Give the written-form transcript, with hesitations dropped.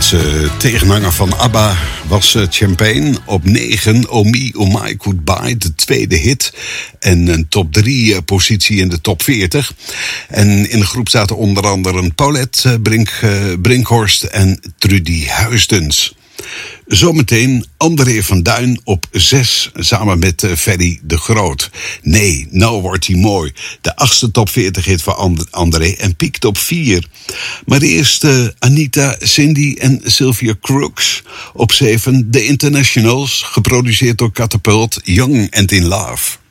Nederlandse tegenhanger van ABBA was Champagne. Op 9, Oh Me, Oh My Goodbye, de tweede hit. En een top 3 positie in de top 40. En in de groep zaten onder andere Paulette Brinkhorst en Trudy Huisdens. Zometeen André van Duin op 6 samen met Ferry de Groot. Nee, nou wordt hij mooi. De 8e top 40 hit van André en piekt op 4. Maar eerst Anita, Cindy en Sylvia Crooks. Op 7 The Internationals, geproduceerd door Catapult, Young and in Love.